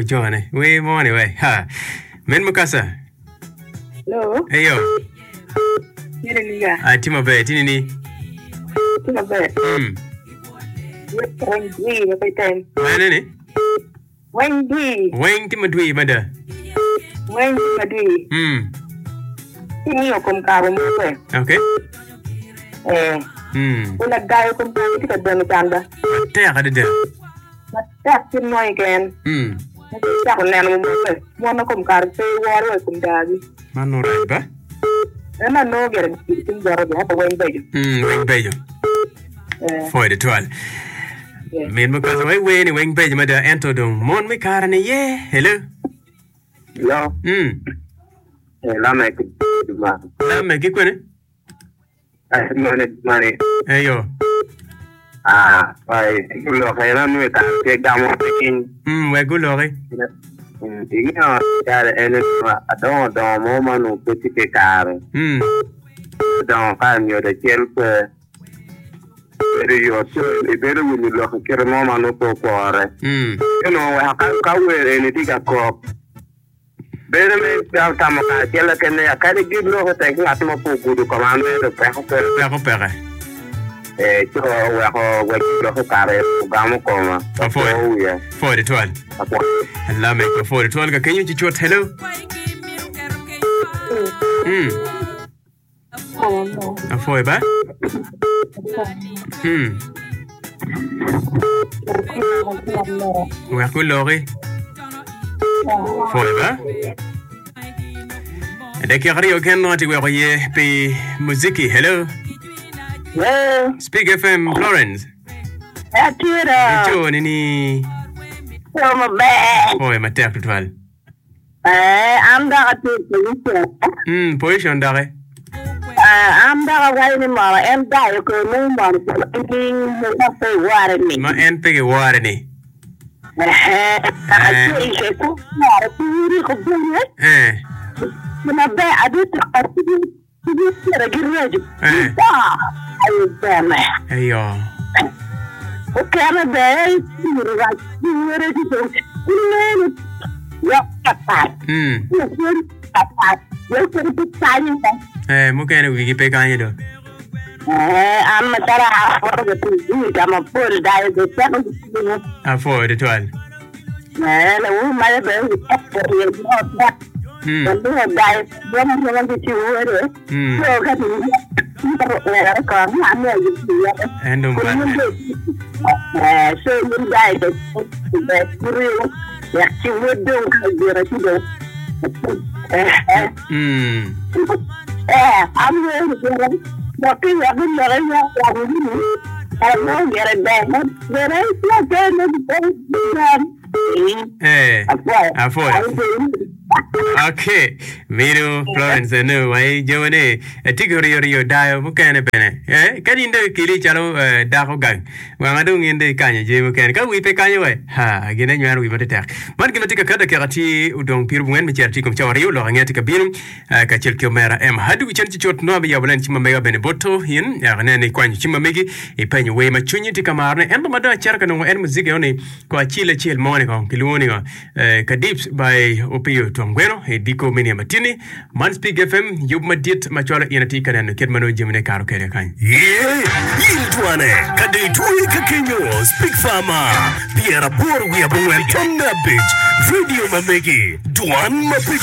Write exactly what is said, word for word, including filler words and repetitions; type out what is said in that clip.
John. We morning way. Ha. Men Mukasa. Hello. Hey yo. Nini nga? Ah, Timo Bay, Tini. Timo Bay. Hmm. Wendy, every time. Nani? Wendy. Wang Timadui, mother. Wendy Madui. Hmm. Ini yo kum karo mo eh. Okay. Eh. Hmm. Una gayo kum karo kita dami tanda. Taya ka dede. Matak tin mo again. Hmm. Matak ko nenu mo eh. Mo na kum karo pe waro kum dagi. Mano right ba? Ema no gere tin jaro de hata Wendy Bay. Hmm, Wang Bay. Eh. Foi de toal. Men Mukasa way way ni Wang Bay mother ento dong. Mon mi karane ye. Hello. Hello. Hmm. Eh, la me ma. La me ki kwene? Eh, mane mane. Hey yo. Ah, pai, lo que era no está que damos pequeño. Hmm, we gulore. Inga ya ele adon don mo manu petit que caro. Hmm. Don cambio de quelques pero yo soy pero ni lo que quiero mo manu poco ahora. Hmm. You know, acá acá we ni diga ko. Pero me estamos acá, que la que me acá de que lo que tengo atmo poco do comando de pejo pero Pera pera. eh yo we ho we lo que care gamo como. Foi. ya. Foi de toal. La me ko foi de toal ka kenyu chi chot hello. Hmm. A foi ba? Hmm. We gulore. Foi ba? Da ke radio ken no ti we ko ye pe muziki hello. Yeah. Speak F M Florence. Atira. Jo ni ni. Timo Bay. Foi matek to toal. Eh, am da atu ko. Hmm, position dare. Ah, am da wa ni ma em da ko mu ma ko ni mo fa ware ni. Ma en pe ware ni. Eh, ta ji ke ko ware puri ko bune. Eh. Mana ba adu ta atu ni sera girejo. Eh. Ah, ayo bana. Hey yo. O kana ba ni ra ni re ji to. Ni ya papa. Hmm. Ni papa. Yo ko ni tani ba. Eh, mo kene wigi pe kanye do. Eh, am tara ha ko to ni da ma pol da yo ta ko ni. A foi de toal. Eh, la u ma ba ni ta ko ni no ta. Hmm. Quando eu dai, vamos falar de teoria. Hmm. Eu já tinha era com a minha filha. Endo ba. Eh, so eu dai de de teoria. Ya que eu dou que era tudo. Eh, Hmm. eh, a minha filha, não tem a minha filha, a minha. Eu não quero bem, mas era isso que eu Eh. A foi. Okay. Miro Florence no way jone. Tigori yori yo dayo mukane bene. Eh, kani ndo kili chalo da ko gang. Wa ngadu ngende kanya je mukane. Ka wi pe kanya we. Ha, gene nyaru wi mate tak. Man kina tika kada kerati udong piru nguen mi cherti kom chawari yo lo ngati ka birum ka chel kyomera em hadu cherti chot no be yabulan chima mega bene boto hin ya ne ne kwanyu chima megi e penyu we ma chunyi tika marne em mada cherka no en muziki oni ko chile chile mone ko kiloni ko ka dips by opio tongweno e diko mini matini man speak F M yub madit machwala inati kana kedmano jemne karo kere kan yeah yintwane kade tuwe kakenyo speak farmer biera bor we abunga tonda bitch video mameki duan mapiki